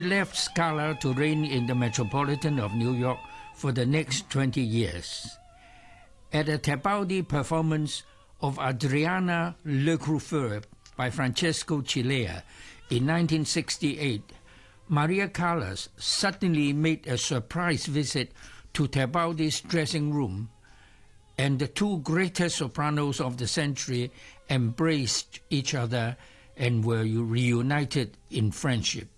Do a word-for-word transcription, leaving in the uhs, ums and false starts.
left Scala to reign in the Metropolitan of New York for the next twenty years. At a Tebaldi performance of Adriana Lecouvreur by Francesco Cilea in nineteen sixty-eight, Maria Callas suddenly made a surprise visit to Tebaldi's dressing room, and the two greatest sopranos of the century embraced each other and were reunited in friendship.